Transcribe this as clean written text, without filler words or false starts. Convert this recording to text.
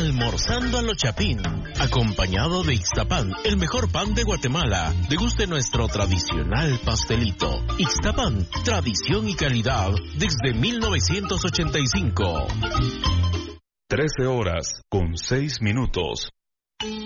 almorzando a lo Chapín, acompañado de Ixtapan, el mejor pan de Guatemala. Deguste nuestro tradicional pastelito. Ixtapan, tradición y calidad desde 1985. 13 horas con 6 minutos.